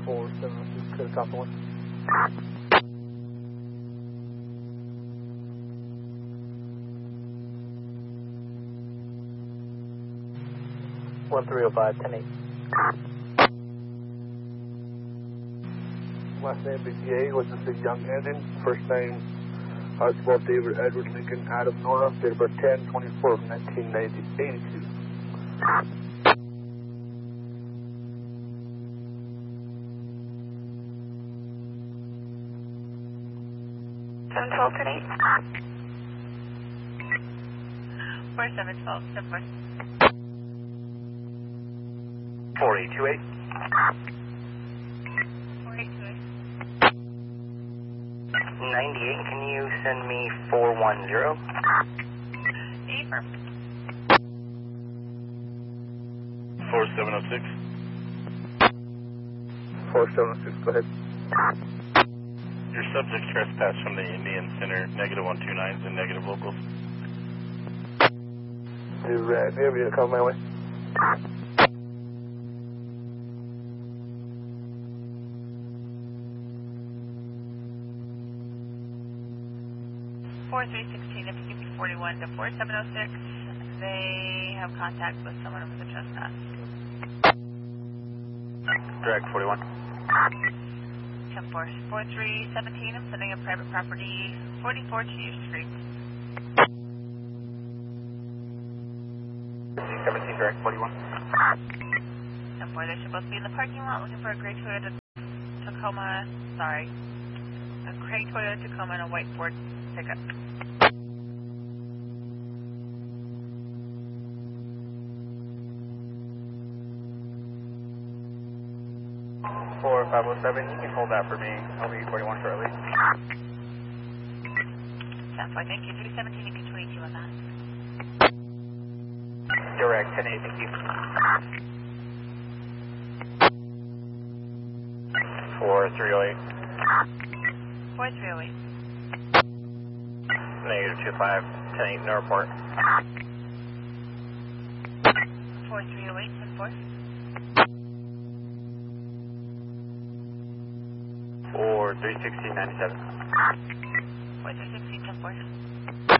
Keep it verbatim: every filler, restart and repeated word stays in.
four seven six, clear top one. one three oh five, ten eight. Last name is Ye, was this a young ending? First name, Archibald David Edward Lincoln Adam Nora, date of birth ten twenty-four of nineteen eighty-two. seven twelve, ten eight. four seven twelve, seven four. four eight two eight. four eight two eight. ninety-eight, can you send me four one zero? Affirm. four seven oh six. four seven oh six, go ahead. Your subject trespassed from the Indian Center, negative one two nines and negative locals. Do red, do you have a unit coming my way? four three sixteen, if you give me forty-one to four seven oh six, they have contact with someone with a trespass. Direct forty-one. ten four, four three seventeen, I'm sending a private property, forty-four to your street. seventeen, direct forty-one. ten four, they should both be in the parking lot looking for a gray Toyota Tacoma, sorry, a gray Toyota Tacoma and a white Ford pickup. four five oh seven, you can hold that for me. I'll be forty-one shortly. ten four, thank you. three seventeen, you can twenty-two on that. Direct ten eight, thank you. four three oh eight. four three oh eight. Negative two five, ten eight, no report. four three oh eight, ten four. four three sixteen, ninety-seven. four three sixteen, ten four.